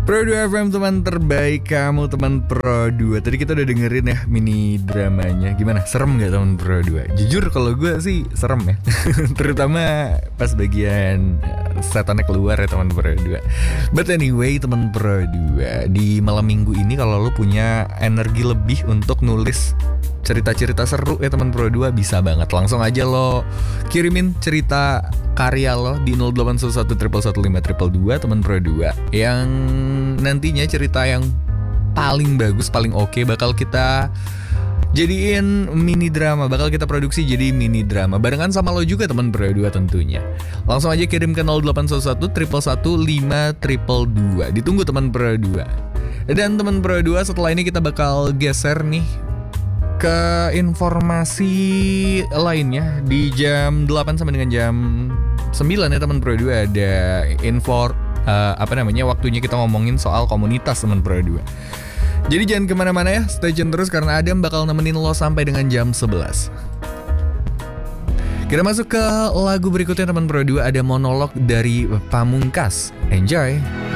Pro 2 FM, teman terbaik kamu, teman Pro 2. Tadi kita udah dengerin ya mini dramanya. Gimana? Serem gak teman Pro 2? Jujur kalau gue sih serem ya. Terutama pas bagian setannya keluar ya teman Pro 2. But anyway teman Pro 2, di malam minggu ini kalau lo punya energi lebih untuk nulis cerita-cerita seru ya teman Pro 2, bisa banget. Langsung aja lo kirimin cerita karya lo di 0811111522 teman Pro 2. Yang nantinya cerita yang paling bagus, paling oke bakal kita jadiin mini drama, bakal kita produksi jadi mini drama barengan sama lo juga teman Pro 2 tentunya. Langsung aja kirim ke 0811111522. Ditunggu teman Pro 2. Dan teman Pro 2, setelah ini kita bakal geser nih ke informasi lainnya. Di jam 8 sampai dengan jam 9 ya teman Pro 2 ada info waktunya kita ngomongin soal komunitas teman Pro 2. Jadi jangan kemana-mana ya, stay tune terus karena Adam bakal nemenin lo sampai dengan jam 11. Kita masuk ke lagu berikutnya teman Pro 2, ada monolog dari Pamungkas. Enjoy.